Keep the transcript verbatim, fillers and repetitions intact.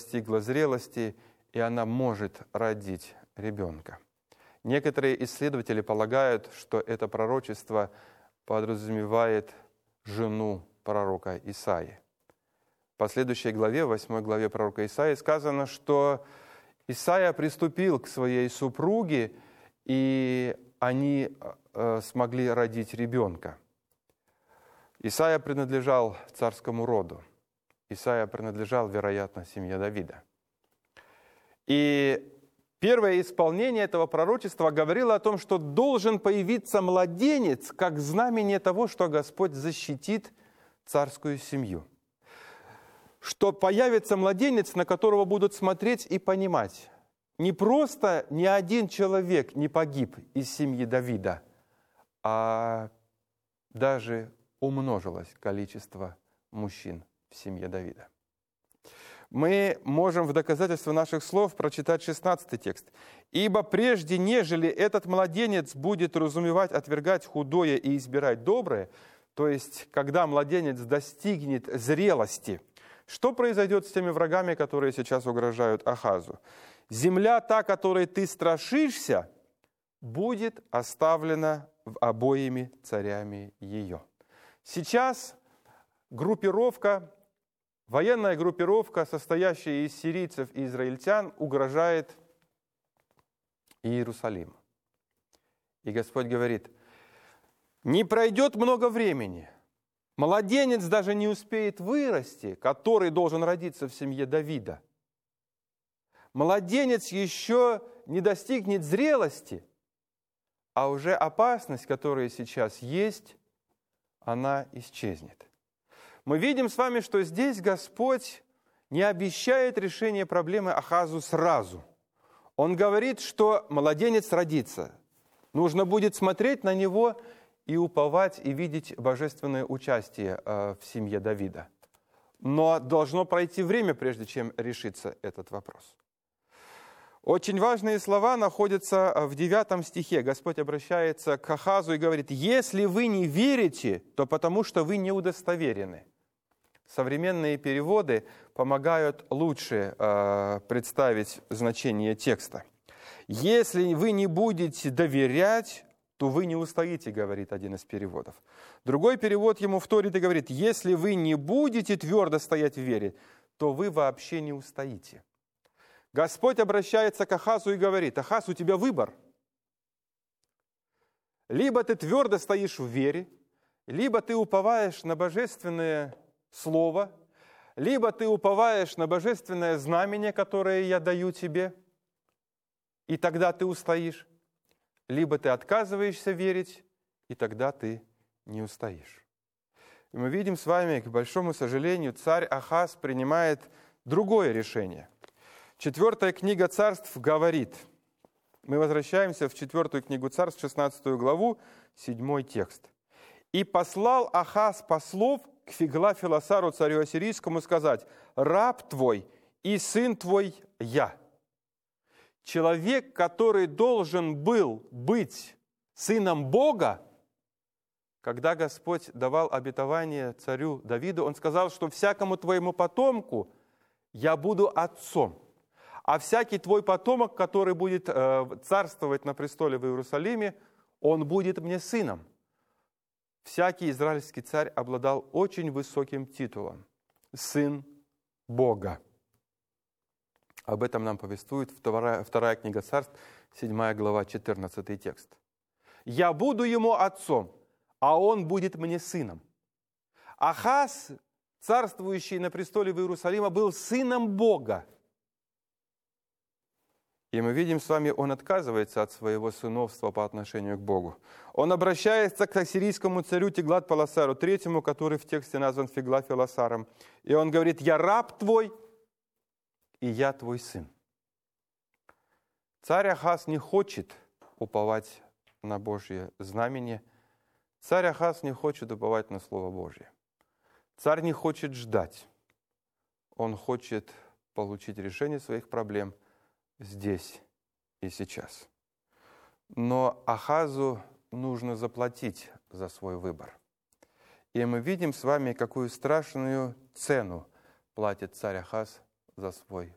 достигла зрелости, и она может родить ребенка. Некоторые исследователи полагают, что это пророчество подразумевает жену пророка Исаии. В последующей главе, в восьмой главе пророка Исаии, сказано, что Исаия приступил к своей супруге, и они э, смогли родить ребенка. Исаия принадлежал царскому роду. Исаия принадлежал, вероятно, семье Давида. И первое исполнение этого пророчества говорило о том, что должен появиться младенец, как знамение того, что Господь защитит царскую семью. Что появится младенец, на которого будут смотреть и понимать. Не просто ни один человек не погиб из семьи Давида, а даже умножилось количество мужчин в семье Давида. Мы можем в доказательство наших слов прочитать шестнадцатый текст. «Ибо прежде, нежели этот младенец будет разумевать, отвергать худое и избирать доброе», то есть, когда младенец достигнет зрелости, что произойдет с теми врагами, которые сейчас угрожают Ахазу? «Земля, та, которой ты страшишься, будет оставлена обоими царями ее». Сейчас группировка, военная группировка, состоящая из сирийцев и израильтян, угрожает Иерусалиму. И Господь говорит: не пройдет много времени, младенец даже не успеет вырасти, который должен родиться в семье Давида. Младенец еще не достигнет зрелости, а уже опасность, которая сейчас есть, она исчезнет. Мы видим с вами, что здесь Господь не обещает решение проблемы Ахазу сразу. Он говорит, что младенец родится. Нужно будет смотреть на него и уповать, и видеть божественное участие в семье Давида. Но должно пройти время, прежде чем решится этот вопрос. Очень важные слова находятся в девятом стихе. Господь обращается к Ахазу и говорит: «Если вы не верите, то потому что вы не удостоверены». Современные переводы помогают лучше э, представить значение текста. «Если вы не будете доверять, то вы не устоите», говорит один из переводов. Другой перевод ему вторит и говорит: «Если вы не будете твердо стоять в вере, то вы вообще не устоите». Господь обращается к Ахазу и говорит: «Ахаз, у тебя выбор. Либо ты твердо стоишь в вере, либо ты уповаешь на божественное слово, либо ты уповаешь на божественное знамение, которое я даю тебе, и тогда ты устоишь, либо ты отказываешься верить, и тогда ты не устоишь». И мы видим с вами, к большому сожалению, царь Ахаз принимает другое решение. Четвертая книга Царств говорит, мы возвращаемся в четвертую книгу Царств, шестнадцатую главу, седьмой текст. «И послал Ахаз послов к Фиглафилосару, царю ассирийскому, сказать: раб твой и сын твой я». Человек, который должен был быть сыном Бога, когда Господь давал обетование царю Давиду, он сказал, что всякому твоему потомку я буду отцом, а всякий твой потомок, который будет э, царствовать на престоле в Иерусалиме, он будет мне сыном. Всякий израильский царь обладал очень высоким титулом – сын Бога. Об этом нам повествует вторая, вторая книга Царств, седьмая глава, четырнадцатый текст. «Я буду ему отцом, а он будет мне сыном». Ахаз, царствующий на престоле в Иерусалиме, был сыном Бога. И мы видим с вами, он отказывается от своего сыновства по отношению к Богу. Он обращается к ассирийскому царю Тиглат-Пилесару третьему, который в тексте назван Фиглафилосаром. И он говорит: «Я раб твой, и я твой сын». Царь Ахаз не хочет уповать на Божье знамение. Царь Ахаз не хочет уповать на Слово Божье. Царь не хочет ждать. Он хочет получить решение своих проблем здесь и сейчас. Но Ахазу нужно заплатить за свой выбор. И мы видим с вами, какую страшную цену платит царь Ахаз за свой